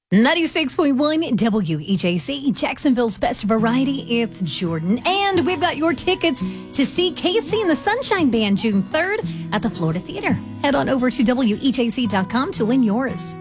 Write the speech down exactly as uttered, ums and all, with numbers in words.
ninety-six point one W E J C, Jacksonville's best variety. It's Jordan. And we've got your tickets to see Casey and the Sunshine Band June third at the Florida Theater. Head on over to W E J C dot com to win yours.